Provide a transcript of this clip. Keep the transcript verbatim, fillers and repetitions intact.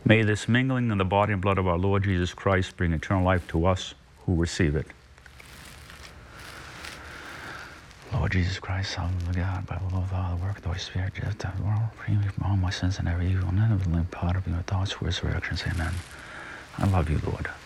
May this mingling in the body and blood of our Lord Jesus Christ bring eternal life to us who receive it. Lord Jesus Christ, Son of God, by the love of God, the work of the Holy Spirit, just that world, free me from all my sins and every evil, and never the part of your thoughts, words, reactions. Amen. I love you, Lord.